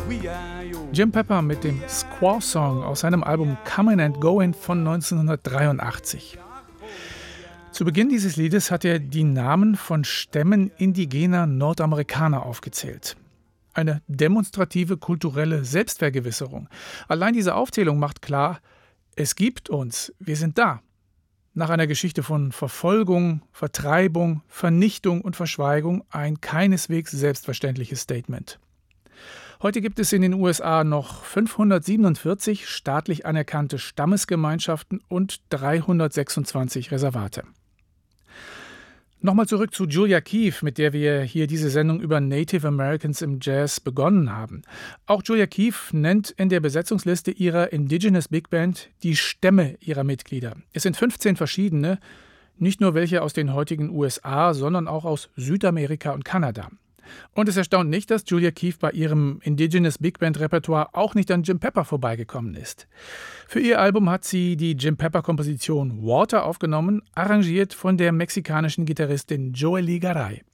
Jim Pepper mit dem Squaw Song aus seinem Album Comin' and Goin' von 1983. Zu Beginn dieses Liedes hat er die Namen von Stämmen indigener Nordamerikaner aufgezählt. Eine demonstrative kulturelle Selbstvergewisserung. Allein diese Aufzählung macht klar, es gibt uns, wir sind da. Nach einer Geschichte von Verfolgung, Vertreibung, Vernichtung und Verschweigung ein keineswegs selbstverständliches Statement. Heute gibt es in den USA noch 547 staatlich anerkannte Stammesgemeinschaften und 326 Reservate. Nochmal zurück zu Julia Keefe, mit der wir hier diese Sendung über Native Americans im Jazz begonnen haben. Auch Julia Keefe nennt in der Besetzungsliste ihrer Indigenous Big Band die Stämme ihrer Mitglieder. Es sind 15 verschiedene, nicht nur welche aus den heutigen USA, sondern auch aus Südamerika und Kanada. Und es erstaunt nicht, dass Julia Keefe bei ihrem Indigenous Big Band Repertoire auch nicht an Jim Pepper vorbeigekommen ist. Für ihr Album hat sie die Jim Pepper Komposition Water aufgenommen, arrangiert von der mexikanischen Gitarristin Joely Garay.